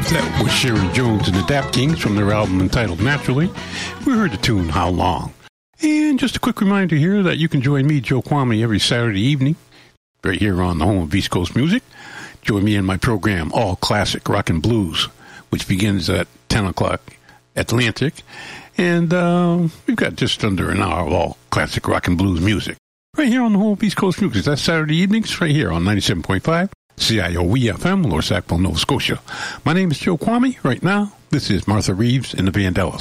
That was Sharon Jones and the Dap Kings from their album entitled Naturally. We heard the tune How Long. And just a quick reminder here that you can join me, Joe Kwame, every Saturday evening, right here on the home of East Coast Music. Join me in my program, All Classic Rock and Blues, which begins at 10 o'clock Atlantic. And we've got just under an hour of all classic rock and blues music. Right here on the home of East Coast Music. That's Saturday evenings, right here on 97.5. CIOE FM, Lower Sackville, Nova Scotia. My name is Joe Kwame. Right now, this is Martha Reeves and the Vandellas.